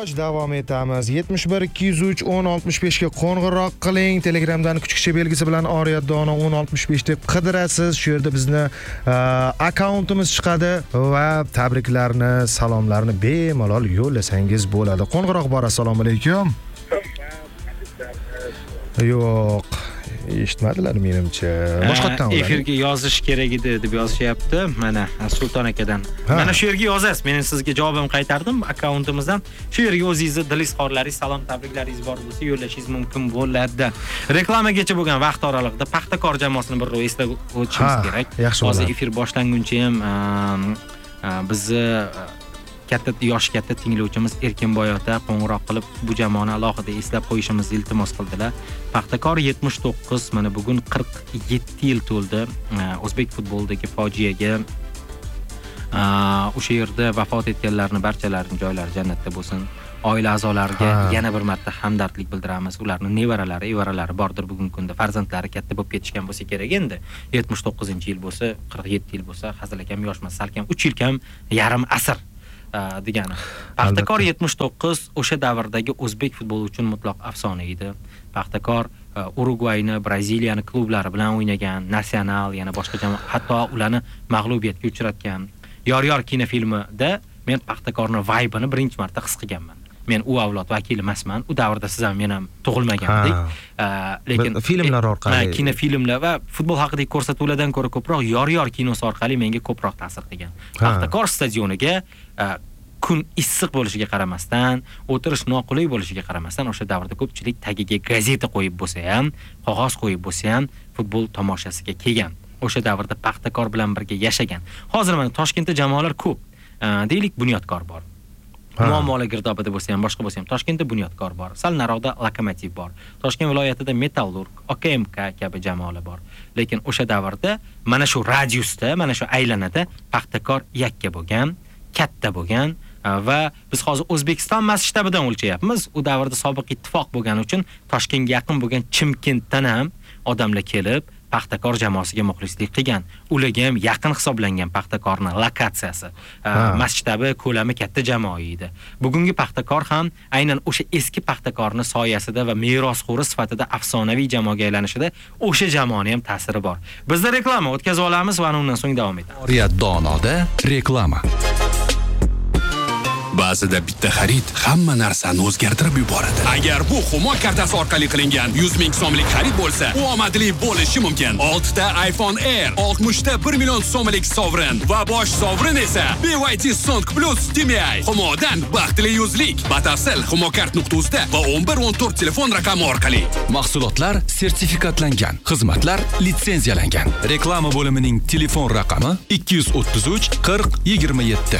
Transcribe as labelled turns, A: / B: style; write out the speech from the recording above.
A: davom etamiz. 71 203 1065 ga qo'ng'iroq qiling. Telegramdan kuchukcha belgisi bilan Oriyatdona 1065 deb qidirasiz. Shu yerda bizni akkauntimiz chiqadi va tabriklarni, salomlarni bemalol yo'llasangiz bo'ladi. Qo'ng'iroq bor. Assalomu alaykum. Yo'q, eshitmadilar menimcha. Boshqatdan
B: efirga yozish kerak edi deb yozishyapti. Mana Sulton akadan. Mana shu yerga yozasiz. Men sizga javobim qaytardim akkauntimizdan. Shu yerga o'zingizni dil izhorlaringiz, salom tabriklaringiz bor bo'lsa yo'llashingiz mumkin bo'ladi. Reklamagacha bo'lgan vaqt oralig'ida Paxtakor jamoasini bir eslab o'tishimiz kerak. Hozir efir boshlanguncha ham bizni katta tinglovchimiz Erkinboy ota qo'ng'iroq qilib bu jamoani alohida eslab qo'yishimizni iltimos qildilar. Paxtakor 79, mana bugun 47 yil to'ldi. O'zbek futbolidagi fojiaga o'sha yerda vafot etganlarning barchalarining joylari jannatda bo'lsin. Oila a'zolariga yana bir marta hamdardlik bildiramiz. Ularning nevaralari, evaralari bordir bugungi kunda. Farzandlari katta bo'lib ketishgan bo'lsa kerak endi. 79-yil bo'lsa, 47 yil bo'lsa, hazil akam yoshmas, salkam 3 yil kam yarim asr degani. Paxtakor 79 o'sha davrdagi o'zbek futboli uchun mutlaq afsona edi. Paxtakor Urugvayni, Braziliyani klublari bilan o'ynagan, Nacional, yana boshqa jamoa, hatto ularni mag'lubiyatga uchratgan. Yor kinofilmida men Paxtakorning vibe-ini birinchi marta his qilganman. Men u avlod vakili emasman. U davrda siz ham men ham tug'ilmagandik. Lekin
A: filmlar orqali,
B: kinofilmlar va futbol haqidagi ko'rsatuvlardan ko'ra ko'proq yor kinosi orqali menga ko'proq ta'sir qilgan. Paxtakor stadioniga kun issiq bo'lishiga qaramasdan, o'tirish noqulay bo'lishiga qaramasdan, o'sha davrda ko'pchilik tagiga gazeta qo'yib bo'lsa ham, qog'oz qo'yib bo'lsa ham futbol tomoshasiga kelgan. O'sha davrda Paxtakor bilan birga yashagan. Hozir mana Toshkentda jamoalar ko'p. Deylik Bunyodkor bor. Muammolar girdobida bo'lsa ham, boshqa bo'lsa ham Toshkentda Bunyodkor bor. Sal naroqda Lokomotiv bor. Toshkent viloyatida Metallurg, OKMK kabi jamoalar bor. Lekin o'sha davrda mana shu radiusda, mana shu aylanada Paxtakor yakka bo'lgan, katta bo'lgan va biz hozir O'zbekiston masshtabidan o'lchayapmiz. U davrda sobiq ittifoq bo'lgani uchun Toshkentga yaqin bo'lgan Chimkentdan ham odamlar kelib Paxtakor jamoasiga muxlislik qilgan. Ularga ham yaqin hisoblangan Paxtakorning lokatsiyasi. Masshtabi, ko'lami katta jamoa edi. Bugungi Paxtakor ham aynan o'sha eski Paxtakorning soyasida va merosxo'ri sifatida afsonaviy jamoaga aylanishida o'sha jamoaning ham ta'siri bor. Bizda reklama o'tkazib olamiz va undan so'ng davom etamiz.
C: Oriyatdonoda reklama. Ba'zida bitta xarid hamma narsani o'zgartirib yuboradi. Agar bu Humo kartasi orqali qilingan 100 ming so'mlik xarid bo'lsa, u omadli bo'lishi mumkin. 6 ta iPhone Air, 60 ta 1 million so'mlik sovrin va bosh sovrin esa BYD Song Plus DMI. Humodan baxtli yuzlik. Batafsil humokart.uz da va 1114 telefon raqami orqali. Mahsulotlar sertifikatlangan, xizmatlar litsenziyalangan. Reklama bo'limining telefon raqami 233 40 27.